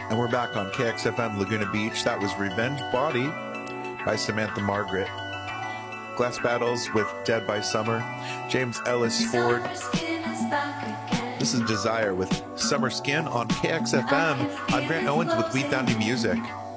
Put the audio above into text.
And we're back on KXFM Laguna Beach. That was Revenge Body by Samantha Margaret. Glass Battles with Dead by Summer. James Ellis Ford. This is Desire with Summer Skin on KXFM. I'm Grant Owens with We Found New Music.